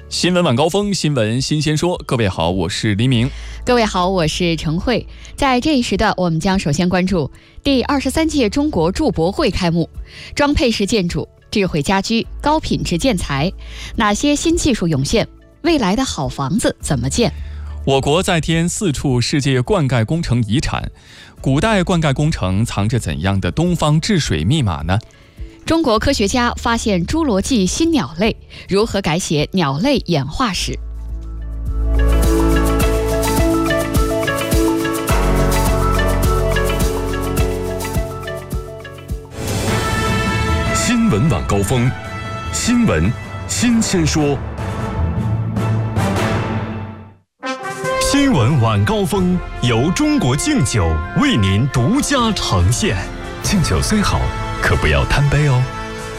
新闻晚高峰，新闻新鲜说。各位好，我是黎明。 各位好，我是陈慧。在这一时段，我们将首先关注第23届中国筑博会开幕，装配式建筑、智慧家居、高品质建材，哪些新技术涌现？未来的好房子怎么建？ 我国再添4处世界灌溉工程遗产，古代灌溉工程藏着怎样的东方治水密码呢？ 中国科学家发现侏罗纪新鸟类，如何改写鸟类演化史？ 新闻晚高峰，新闻新鲜说。新闻晚高峰由中国敬酒为您独家呈现。敬酒虽好，可不要贪杯哦。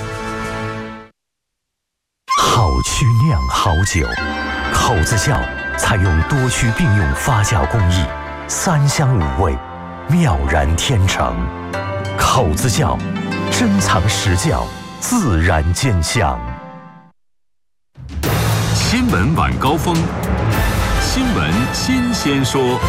好曲酿好酒，口子窖采用多区并用发酵工艺，3香5味，妙然天成。口子窖珍藏实窖，自然见香。 新闻晚高峰，新闻新鲜说。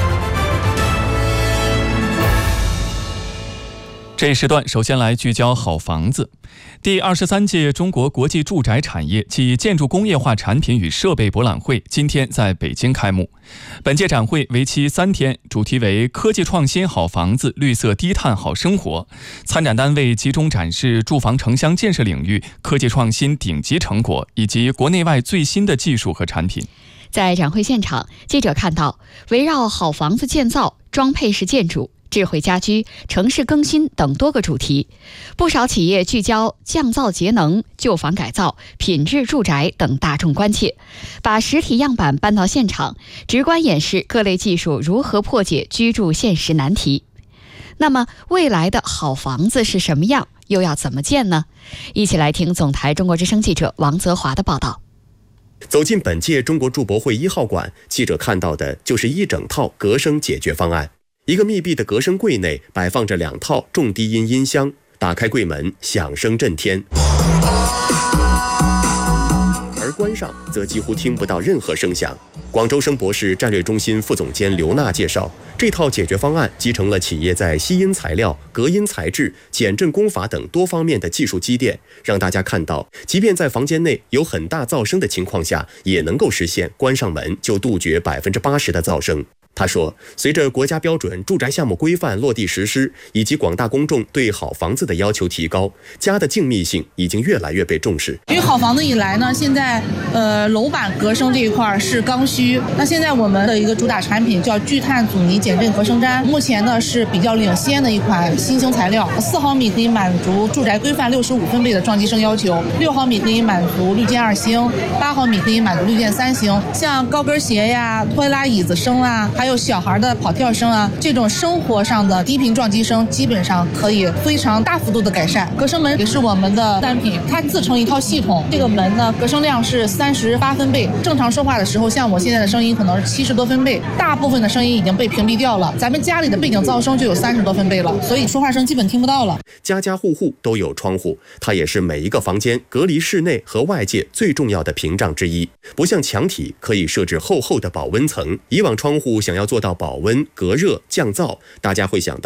这一时段首先来聚焦好房子。第23届中国国际住宅产业暨建筑工业化产品与设备博览会今天在北京开幕。本届展会为期3天，主题为科技创新好房子，绿色低碳好生活。参展单位集中展示住房城乡建设领域科技创新顶级成果，以及国内外最新的技术和产品。 在展会现场，记者看到围绕好房子建造、装配式建筑、智慧家居、城市更新等多个主题，不少企业聚焦降噪节能、旧房改造、品质住宅等大众关切，把实体样板搬到现场，直观演示各类技术如何破解居住现实难题。那么，未来的好房子是什么样，又要怎么建呢？一起来听总台中国之声记者王泽华的报道。 走进本届中国筑博会1号馆，记者看到的就是一整套隔声解决方案。一个密闭的隔声柜内摆放着2套重低音音箱，打开柜门，响声震天，而关上则几乎听不到任何声响。广州声博士战略中心副总监刘娜介绍，这套解决方案集成了企业在吸音材料、隔音材质、减震工法等多方面的技术积淀，让大家看到，即便在房间内有很大噪声的情况下，也能够实现关上门就杜绝80%的噪声。他说，随着国家标准住宅项目规范落地实施，以及广大公众对好房子的要求提高，家的静谧性已经越来越被重视。 因为好房子以来呢，现在楼板隔声这一块是刚需。那现在我们的一个主打产品叫聚碳阻尼减震隔声毡，目前呢是比较领先的一款新型材料，4毫米可以满足住宅规范65分贝的撞击声要求，6毫米可以满足绿箭2星，8毫米可以满足绿箭3星。像高跟鞋呀、拖拉椅子声啊，还有小孩的跑跳声啊，这种生活上的低频撞击声基本上可以非常大幅度的改善。隔声门也是我们的单品，它自成一套系统。这个门呢，隔声量是38分贝，正常说话的时候，像我现在的声音可能是70多分贝，大部分的声音已经被屏蔽掉了。咱们家里的背景噪声就有30多分贝了，所以说话声基本听不到了。 家家户户都有窗户，它也是每一个房间隔离室内和外界最重要的屏障之一。不像墙体可以设置厚厚的保温层，以往窗户想要做到保温、隔热、降噪，大家会想到